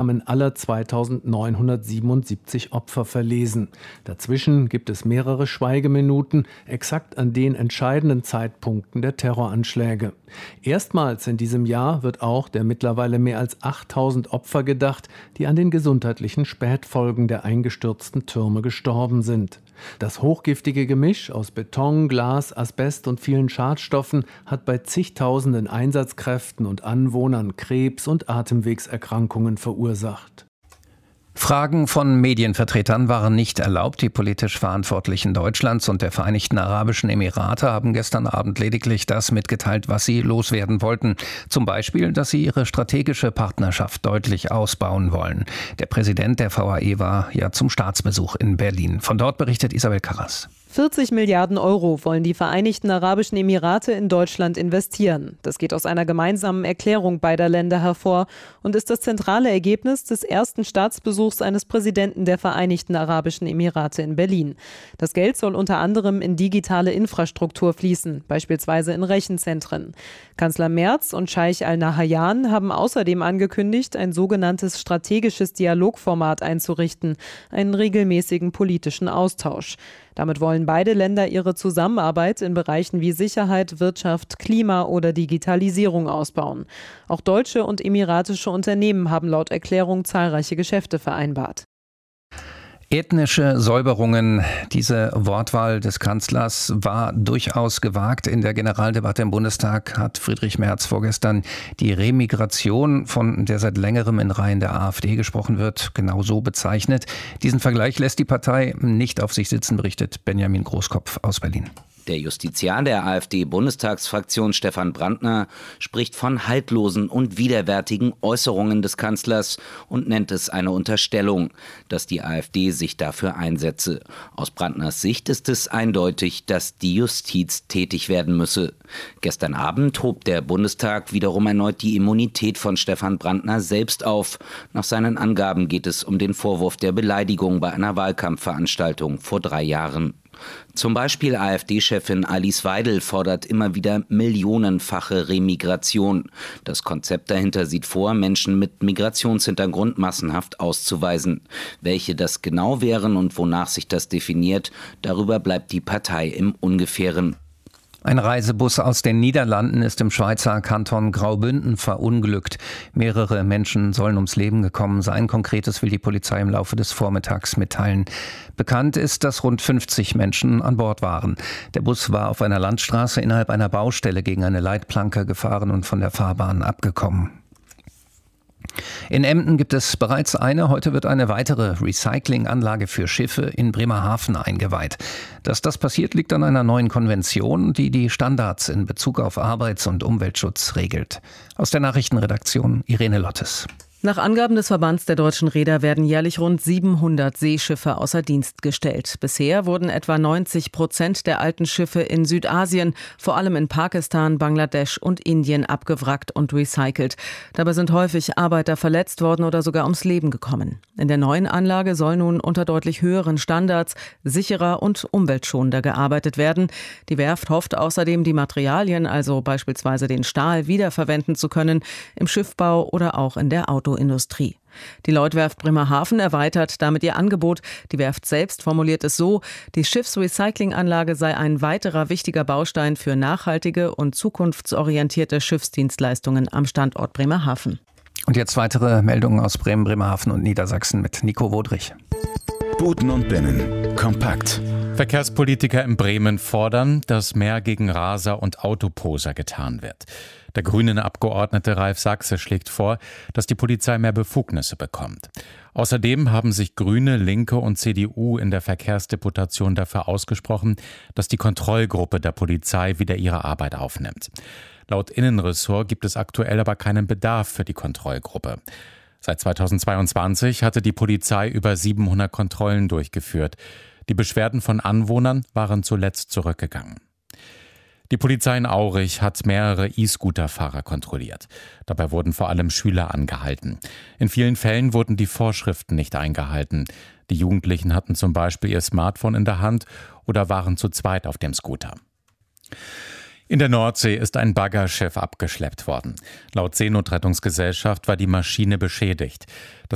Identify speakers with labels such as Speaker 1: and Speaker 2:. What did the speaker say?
Speaker 1: Namen aller 2977 Opfer verlesen. Dazwischen gibt es mehrere Schweigeminuten, exakt an den entscheidenden Zeitpunkten der Terroranschläge. Erstmals in diesem Jahr wird auch der mittlerweile mehr als 8000 Opfer gedacht, die an den gesundheitlichen Spätfolgen der eingestürzten Türme gestorben sind. Das hochgiftige Gemisch aus Beton, Glas, Asbest und vielen Schadstoffen hat bei zigtausenden Einsatzkräften und Anwohnern Krebs- und Atemwegserkrankungen verursacht.
Speaker 2: Fragen von Medienvertretern waren nicht erlaubt. Die politisch Verantwortlichen Deutschlands und der Vereinigten Arabischen Emirate haben gestern Abend lediglich das mitgeteilt, was sie loswerden wollten. Zum Beispiel, dass sie ihre strategische Partnerschaft deutlich ausbauen wollen. Der Präsident der VAE war ja zum Staatsbesuch in Berlin. Von dort berichtet Isabel Karras.
Speaker 3: 40 Milliarden Euro wollen die Vereinigten Arabischen Emirate in Deutschland investieren. Das geht aus einer gemeinsamen Erklärung beider Länder hervor und ist das zentrale Ergebnis des ersten Staatsbesuchs eines Präsidenten der Vereinigten Arabischen Emirate in Berlin. Das Geld soll unter anderem in digitale Infrastruktur fließen, beispielsweise in Rechenzentren. Kanzler Merz und Scheich Al-Nahyan haben außerdem angekündigt, ein sogenanntes strategisches Dialogformat einzurichten, einen regelmäßigen politischen Austausch. Damit wollen beide Länder ihre Zusammenarbeit in Bereichen wie Sicherheit, Wirtschaft, Klima oder Digitalisierung ausbauen. Auch deutsche und emiratische Unternehmen haben laut Erklärung zahlreiche Geschäfte vereinbart.
Speaker 2: Ethnische Säuberungen, diese Wortwahl des Kanzlers war durchaus gewagt. In der Generaldebatte im Bundestag hat Friedrich Merz vorgestern die Remigration, von der seit längerem in Reihen der AfD gesprochen wird, genau so bezeichnet. Diesen Vergleich lässt die Partei nicht auf sich sitzen, berichtet Benjamin Großkopf aus Berlin.
Speaker 4: Der Justiziar der AfD-Bundestagsfraktion Stefan Brandner spricht von haltlosen und widerwärtigen Äußerungen des Kanzlers und nennt es eine Unterstellung, dass die AfD sich dafür einsetze. Aus Brandners Sicht ist es eindeutig, dass die Justiz tätig werden müsse. Gestern Abend hob der Bundestag wiederum erneut die Immunität von Stefan Brandner selbst auf. Nach seinen Angaben geht es um den Vorwurf der Beleidigung bei einer Wahlkampfveranstaltung vor 3 Jahren. Zum Beispiel AfD-Chefin Alice Weidel fordert immer wieder millionenfache Remigration. Das Konzept dahinter sieht vor, Menschen mit Migrationshintergrund massenhaft auszuweisen. Welche das genau wären und wonach sich das definiert, darüber bleibt die Partei im Ungefähren.
Speaker 2: Ein Reisebus aus den Niederlanden ist im Schweizer Kanton Graubünden verunglückt. Mehrere Menschen sollen ums Leben gekommen sein. Konkretes will die Polizei im Laufe des Vormittags mitteilen. Bekannt ist, dass rund 50 Menschen an Bord waren. Der Bus war auf einer Landstraße innerhalb einer Baustelle gegen eine Leitplanke gefahren und von der Fahrbahn abgekommen. In Emden gibt es bereits eine, heute wird eine weitere Recyclinganlage für Schiffe in Bremerhaven eingeweiht. Dass das passiert, liegt an einer neuen Konvention, die die Standards in Bezug auf Arbeits- und Umweltschutz regelt. Aus der Nachrichtenredaktion Irene Lottes.
Speaker 3: Nach Angaben des Verbands der deutschen Reeder werden jährlich rund 700 Seeschiffe außer Dienst gestellt. Bisher wurden etwa 90% der alten Schiffe in Südasien, vor allem in Pakistan, Bangladesch und Indien, abgewrackt und recycelt. Dabei sind häufig Arbeiter verletzt worden oder sogar ums Leben gekommen. In der neuen Anlage soll nun unter deutlich höheren Standards sicherer und umweltschonender gearbeitet werden. Die Werft hofft außerdem, die Materialien, also beispielsweise den Stahl, wiederverwenden zu können, im Schiffbau oder auch in der Autoindustrie. Die Lloyd-Werft Bremerhaven erweitert damit ihr Angebot. Die Werft selbst formuliert es so: Die Schiffsrecyclinganlage sei ein weiterer wichtiger Baustein für nachhaltige und zukunftsorientierte Schiffsdienstleistungen am Standort Bremerhaven.
Speaker 2: Und jetzt weitere Meldungen aus Bremen, Bremerhaven und Niedersachsen mit Nico Wodrich.
Speaker 5: Buten und Binnen. Kompakt.
Speaker 6: Verkehrspolitiker in Bremen fordern, dass mehr gegen Raser und Autoposer getan wird. Der Grünen-Abgeordnete Ralf Sachse schlägt vor, dass die Polizei mehr Befugnisse bekommt. Außerdem haben sich Grüne, Linke und CDU in der Verkehrsdeputation dafür ausgesprochen, dass die Kontrollgruppe der Polizei wieder ihre Arbeit aufnimmt. Laut Innenressort gibt es aktuell aber keinen Bedarf für die Kontrollgruppe. Seit 2022 hatte die Polizei über 700 Kontrollen durchgeführt. Die Beschwerden von Anwohnern waren zuletzt zurückgegangen. Die Polizei in Aurich hat mehrere E-Scooter-Fahrer kontrolliert. Dabei wurden vor allem Schüler angehalten. In vielen Fällen wurden die Vorschriften nicht eingehalten. Die Jugendlichen hatten zum Beispiel ihr Smartphone in der Hand oder waren zu zweit auf dem Scooter. In der Nordsee ist ein Baggerschiff abgeschleppt worden. Laut Seenotrettungsgesellschaft war die Maschine beschädigt. Das